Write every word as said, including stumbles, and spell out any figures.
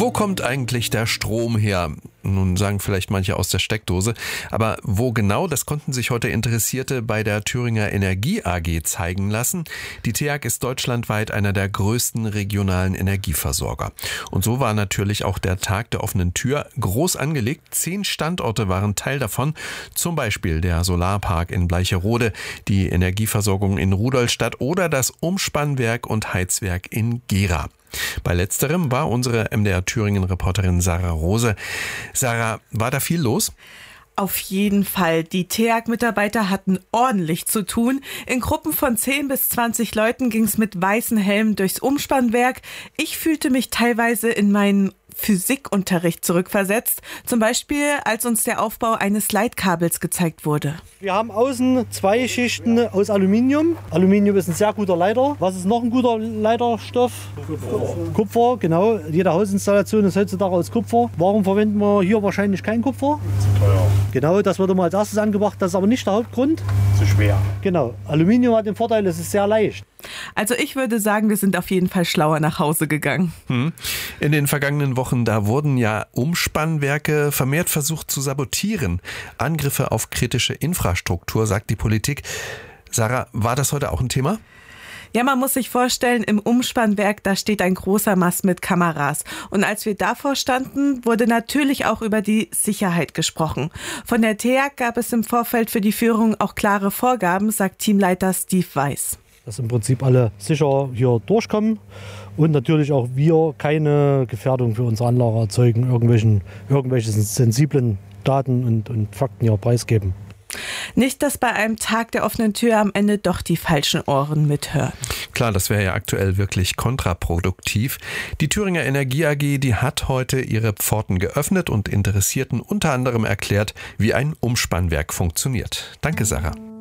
Wo kommt eigentlich der Strom her? Nun sagen vielleicht manche aus der Steckdose, aber wo genau, das konnten sich heute Interessierte bei der Thüringer Energie A G zeigen lassen. Die T E A G ist deutschlandweit einer der größten regionalen Energieversorger. Und so war natürlich auch der Tag der offenen Tür groß angelegt. Zehn Standorte waren Teil davon, zum Beispiel der Solarpark in Bleicherode, die Energieversorgung in Rudolstadt oder das Umspannwerk und Heizwerk in Gera. Bei letzterem war unsere M D R-Thüringen-Reporterin Sarah Rose. Sarah, war da viel los? Auf jeden Fall. Die T E A G-Mitarbeiter hatten ordentlich zu tun. In Gruppen von zehn bis zwanzig Leuten ging es mit weißen Helmen durchs Umspannwerk. Ich fühlte mich teilweise in meinen Physikunterricht zurückversetzt. Zum Beispiel, als uns der Aufbau eines Leitkabels gezeigt wurde. Wir haben außen zwei Schichten aus Aluminium. Aluminium ist ein sehr guter Leiter. Was ist noch ein guter Leiterstoff? Kupfer. Kupfer, genau. Jede Hausinstallation ist heutzutage aus Kupfer. Warum verwenden wir hier wahrscheinlich kein Kupfer? Zu teuer. Genau, das wird immer als erstes angebracht. Das ist aber nicht der Hauptgrund. Zu schwer. Genau. Aluminium hat den Vorteil, es ist sehr leicht. Also ich würde sagen, wir sind auf jeden Fall schlauer nach Hause gegangen. Hm. In den vergangenen Wochen, da wurden ja Umspannwerke vermehrt versucht zu sabotieren. Angriffe auf kritische Infrastruktur, sagt die Politik. Sarah, war das heute auch ein Thema? Ja, man muss sich vorstellen, im Umspannwerk, da steht ein großer Mast mit Kameras. Und als wir davor standen, wurde natürlich auch über die Sicherheit gesprochen. Von der T E A G gab es im Vorfeld für die Führung auch klare Vorgaben, sagt Teamleiter Steve Weiß. Dass im Prinzip alle sicher hier durchkommen und natürlich auch wir keine Gefährdung für unsere Anlage erzeugen, irgendwelchen, irgendwelche sensiblen Daten und, und Fakten hier preisgeben. Nicht, dass bei einem Tag der offenen Tür am Ende doch die falschen Ohren mithören. Klar, das wäre ja aktuell wirklich kontraproduktiv. Die Thüringer Energie A G, die hat heute ihre Pforten geöffnet und Interessierten unter anderem erklärt, wie ein Umspannwerk funktioniert. Danke, Sarah.